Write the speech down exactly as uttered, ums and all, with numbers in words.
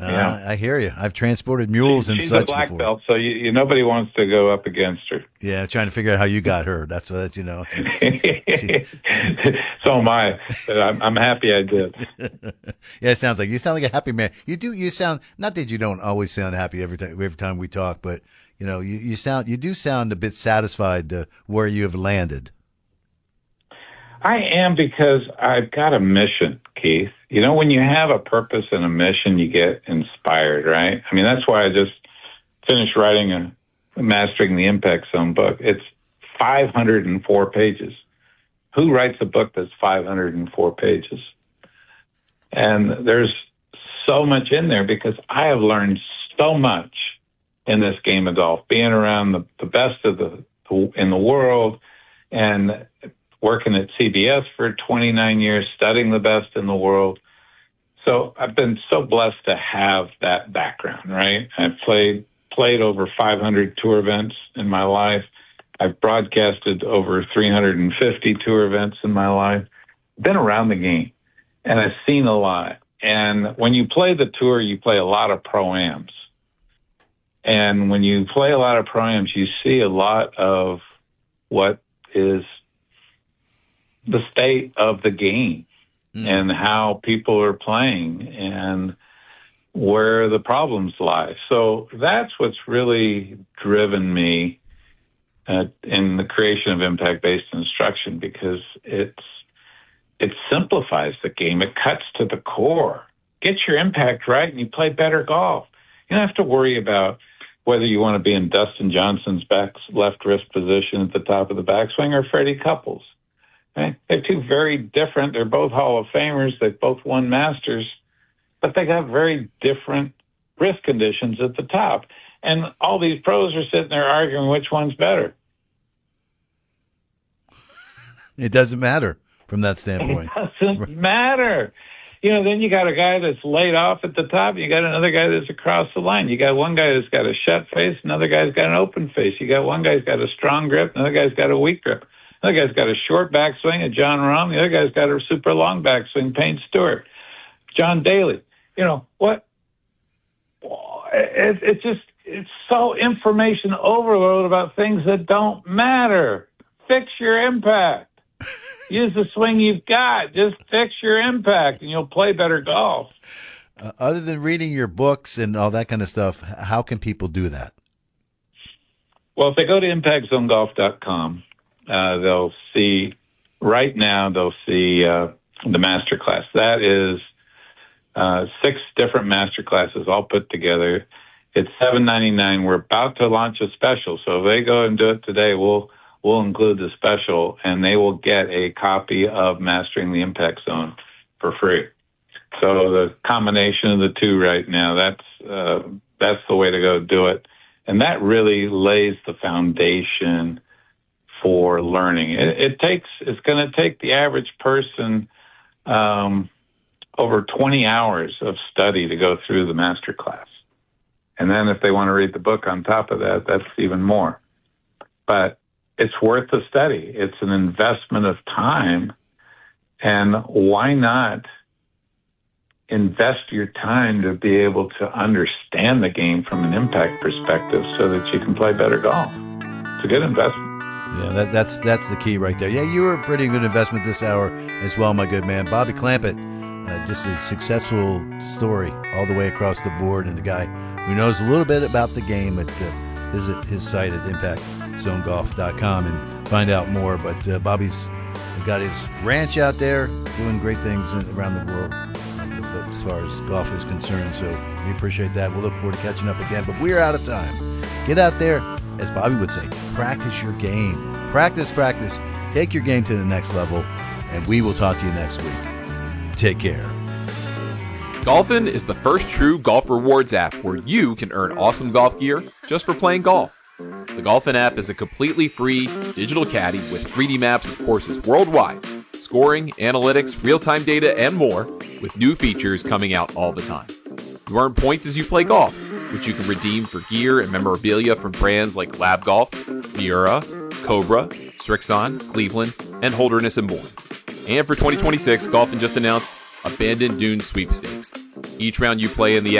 Uh, Yeah. I hear you. I've transported mules She, and she's such a black before. belt, so you, you, nobody wants to go up against her. Yeah, trying to figure out how you got her. That's what you know. So am I. But I'm, I'm happy I did. Yeah, it sounds like you sound like a happy man. You do. You sound not that you don't always sound happy every time every time we talk, but you know, you, you sound you do sound a bit satisfied uh, where you have landed. I am, because I've got a mission, Keith. You know, when you have a purpose and a mission, you get inspired, right? I mean, that's why I just finished writing a Mastering the Impact Zone book. It's five hundred four pages. Who writes a book that's five hundred four pages? And there's so much in there because I have learned so much in this game of golf, being around the, the best of the in the world and working at C B S for twenty-nine years, studying the best in the world. So I've been so blessed to have that background, right? I've played played over five hundred tour events in my life. I've broadcasted over three hundred fifty tour events in my life. Been around the game, and I've seen a lot. And when you play the tour, you play a lot of pro-ams. And when you play a lot of pro-ams, you see a lot of what is the state of the game mm. and how people are playing and where the problems lie. So that's what's really driven me uh, in the creation of impact-based instruction, because it's it simplifies the game. It cuts to the core. Get your impact right and you play better golf. You don't have to worry about whether you want to be in Dustin Johnson's back left wrist position at the top of the backswing or Freddie Couples. Right? They're two very different. They're both Hall of Famers. They've both won Masters, but they got very different wrist conditions at the top. And all these pros are sitting there arguing which one's better. It doesn't matter from that standpoint. It doesn't matter. You know, then you got a guy that's laid off at the top. You got another guy that's across the line. You got one guy that's got a shut face. Another guy's got an open face. You got one guy's got a strong grip. Another guy's got a weak grip. Another guy's got a short backswing, a John Rahm. The other guy's got a super long backswing, Payne Stewart. John Daly. You know, what? It, it just, it's so information overload about things that don't matter. Fix your impact. Use the swing you've got. Just fix your impact, and you'll play better golf. Uh, other than reading your books and all that kind of stuff, how can people do that? Well, if they go to impact zone golf dot com, uh, they'll see, right now, they'll see uh, the master class. That is uh, six different master classes all put together. It's seven ninety-nine. We're about to launch a special, so if they go and do it today, we'll we'll include the special, and they will get a copy of Mastering the Impact Zone for free. So the combination of the two right now, that's uh, that's the way to go do it. And that really lays the foundation for learning. It, it takes, it's going to take the average person um, over twenty hours of study to go through the master class. And then if they want to read the book on top of that, that's even more. But it's worth the study. It's an investment of time. And why not invest your time to be able to understand the game from an impact perspective so that you can play better golf? It's a good investment. Yeah, that, that's that's the key right there. Yeah, you were a pretty good investment this hour as well, my good man. Bobby Clampett, uh, just a successful story all the way across the board, and a guy who knows a little bit about the game. At uh, visit his site at impact zone golf dot com and find out more. But uh, Bobby's got his ranch out there doing great things around the world uh, as far as golf is concerned. So we appreciate that. We'll look forward to catching up again. But we're out of time. Get out there, as Bobby would say, practice your game. Practice, practice. Take your game to the next level, and we will talk to you next week. Take care. Golfin is the first true golf rewards app where you can earn awesome golf gear just for playing golf. The Golfin app is a completely free digital caddy with three D maps of courses worldwide, scoring, analytics, real-time data, and more, with new features coming out all the time. You earn points as you play golf, which you can redeem for gear and memorabilia from brands like Lab Golf, Miura, Cobra, Srixon, Cleveland, and Holderness and Bourne. And for twenty twenty-six, Golfin just announced Abandoned Dunes Sweepstakes. Each round you play in the